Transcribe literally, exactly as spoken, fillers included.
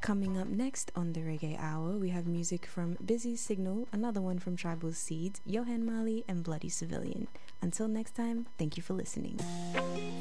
Coming up next on the Reggae Hour, we have music from Busy Signal, another one from Tribal Seeds, Johan Mali, and Bloody Civilian. Until next time, thank you for listening.